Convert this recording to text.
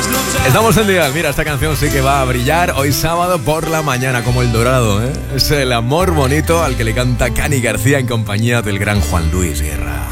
Estamos en día. Mira, esta canción sí que va a brillar hoy sábado por la mañana, como el dorado, ¿eh? Es el amor bonito al que le canta Cani García en compañía del gran Juan Luis Guerra.